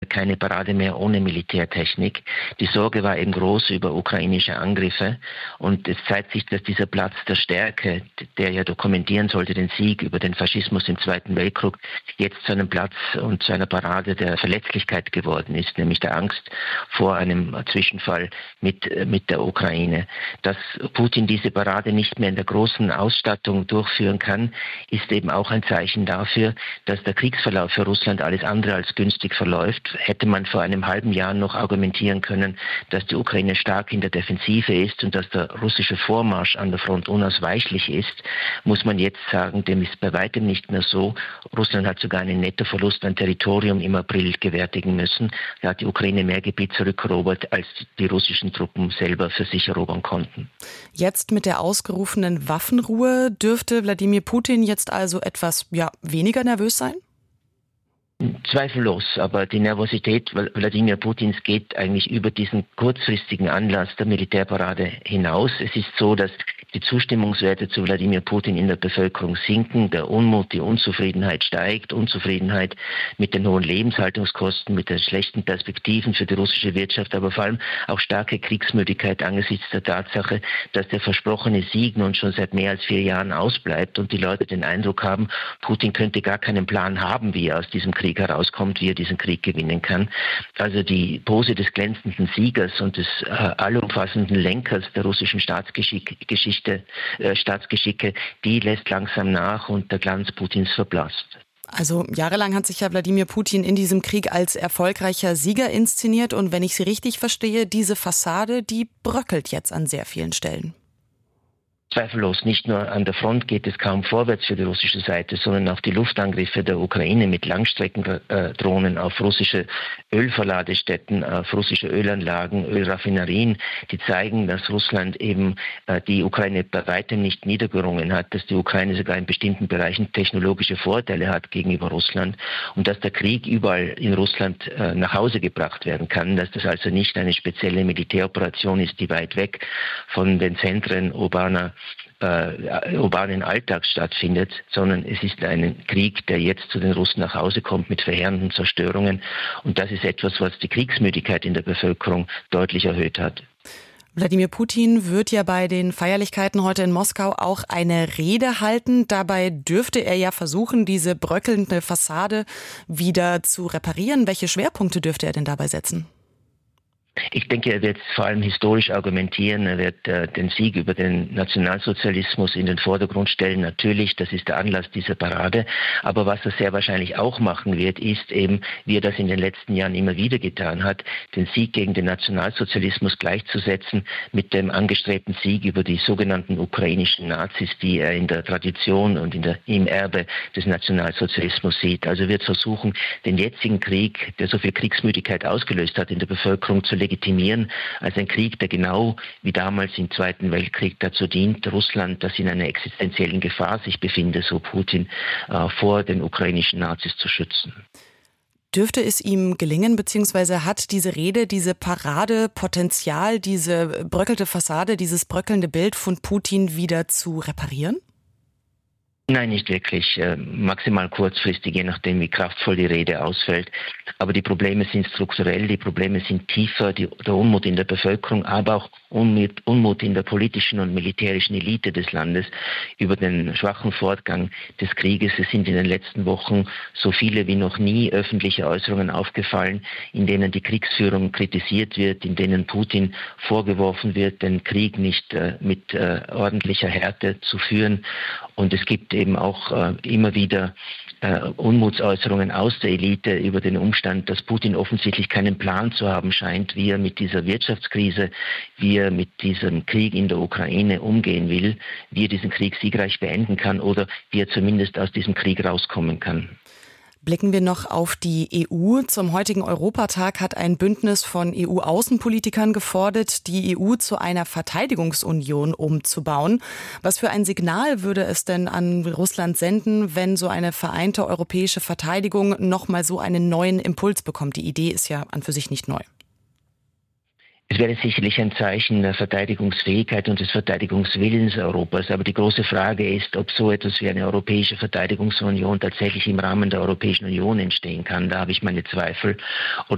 Russland keine Parade mehr ohne Militärtechnik. Die Sorge war eben groß über ukrainische Angriffe und es zeigt sich, dass dieser Platz der Stärke, der ja dokumentieren sollte den Sieg über den Faschismus im Zweiten Weltkrieg, jetzt zu einem Platz und zu einer Parade der Verletzlichkeit geworden ist, nämlich der Angst vor einem Zwischenfall mit der Ukraine. Dass Putin diese Parade nicht mehr in der großen Ausstattung durchführen kann, ist eben auch ein Zeichen dafür, dass der Kriegsverlauf für Russland alles andere als günstig verläuft. Hätte man vor einem halben Jahr noch argumentieren können, dass die Ukraine stark in der Defensive ist und dass der russische Vormarsch an der Front unausweichlich ist, muss man jetzt sagen, dem ist bei weitem nicht mehr so. Russland hat sogar einen Nettoverlust an Territorium im April gewärtigen müssen. Da hat die Ukraine mehr Gebiet zurückerobert, als die russischen Truppen selber für sich erobern konnten. Jetzt mit der ausgerufenen Waffenruhe dürfte Wladimir Putin jetzt also etwas weniger nervös sein? Zweifellos, aber die Nervosität Wladimir Putins geht eigentlich über diesen kurzfristigen Anlass der Militärparade hinaus. Es ist so, dass die Zustimmungswerte zu Wladimir Putin in der Bevölkerung sinken, der Unmut, die Unzufriedenheit steigt, Unzufriedenheit mit den hohen Lebenshaltungskosten, mit den schlechten Perspektiven für die russische Wirtschaft, aber vor allem auch starke Kriegsmüdigkeit angesichts der Tatsache, dass der versprochene Sieg nun schon seit mehr als 4 Jahren ausbleibt und die Leute den Eindruck haben, Putin könnte gar keinen Plan haben, wie er aus diesem Krieg herauskommt, wie er diesen Krieg gewinnen kann. Also die Pose des glänzenden Siegers und des allumfassenden Lenkers der russischen Staatsgeschicke, die lässt langsam nach und der Glanz Putins verblasst. Also jahrelang hat sich ja Wladimir Putin in diesem Krieg als erfolgreicher Sieger inszeniert und wenn ich Sie richtig verstehe, diese Fassade, die bröckelt jetzt an sehr vielen Stellen. Zweifellos, nicht nur an der Front geht es kaum vorwärts für die russische Seite, sondern auch die Luftangriffe der Ukraine mit Langstreckendrohnen auf russische Ölverladestätten, auf russische Ölanlagen, Ölraffinerien, die zeigen, dass Russland eben die Ukraine bei weitem nicht niedergerungen hat, dass die Ukraine sogar in bestimmten Bereichen technologische Vorteile hat gegenüber Russland und dass der Krieg überall in Russland nach Hause gebracht werden kann, dass das also nicht eine spezielle Militäroperation ist, die weit weg von den Zentren urbanen Alltags stattfindet, sondern es ist ein Krieg, der jetzt zu den Russen nach Hause kommt mit verheerenden Zerstörungen. Und das ist etwas, was die Kriegsmüdigkeit in der Bevölkerung deutlich erhöht hat. Wladimir Putin wird ja bei den Feierlichkeiten heute in Moskau auch eine Rede halten. Dabei dürfte er ja versuchen, diese bröckelnde Fassade wieder zu reparieren. Welche Schwerpunkte dürfte er denn dabei setzen? Ich denke, er wird vor allem historisch argumentieren. Er wird den Sieg über den Nationalsozialismus in den Vordergrund stellen. Natürlich, das ist der Anlass dieser Parade. Aber was er sehr wahrscheinlich auch machen wird, ist eben, wie er das in den letzten Jahren immer wieder getan hat, den Sieg gegen den Nationalsozialismus gleichzusetzen mit dem angestrebten Sieg über die sogenannten ukrainischen Nazis, die er in der Tradition und im Erbe des Nationalsozialismus sieht. Also er wird versuchen, den jetzigen Krieg, der so viel Kriegsmüdigkeit ausgelöst hat in der Bevölkerung, zu legitimieren als ein Krieg, der genau wie damals im Zweiten Weltkrieg dazu dient, Russland, das in einer existenziellen Gefahr sich befinde, so Putin, vor den ukrainischen Nazis zu schützen. Dürfte es ihm gelingen, beziehungsweise hat diese Rede, diese Parade Potenzial, diese bröckelte Fassade, dieses bröckelnde Bild von Putin wieder zu reparieren? Nein, nicht wirklich. Maximal kurzfristig, je nachdem, wie kraftvoll die Rede ausfällt. Aber die Probleme sind strukturell, die Probleme sind tiefer, der Unmut in der Bevölkerung, aber auch Unmut in der politischen und militärischen Elite des Landes über den schwachen Fortgang des Krieges. Es sind in den letzten Wochen so viele wie noch nie öffentliche Äußerungen aufgefallen, in denen die Kriegsführung kritisiert wird, in denen Putin vorgeworfen wird, den Krieg nicht mit ordentlicher Härte zu führen. Und es gibt eben auch immer wieder Unmutsäußerungen aus der Elite über den Umstand, dass Putin offensichtlich keinen Plan zu haben scheint, wie er mit dieser Wirtschaftskrise, wie er mit diesem Krieg in der Ukraine umgehen will, wie er diesen Krieg siegreich beenden kann oder wie er zumindest aus diesem Krieg rauskommen kann. Blicken wir noch auf die EU. Zum heutigen Europatag hat ein Bündnis von EU-Außenpolitikern gefordert, die EU zu einer Verteidigungsunion umzubauen. Was für ein Signal würde es denn an Russland senden, wenn so eine vereinte europäische Verteidigung nochmal so einen neuen Impuls bekommt? Die Idee ist ja an für sich nicht neu. Es wäre sicherlich ein Zeichen der Verteidigungsfähigkeit und des Verteidigungswillens Europas. Aber die große Frage ist, ob so etwas wie eine europäische Verteidigungsunion tatsächlich im Rahmen der Europäischen Union entstehen kann. Da habe ich meine Zweifel. Oder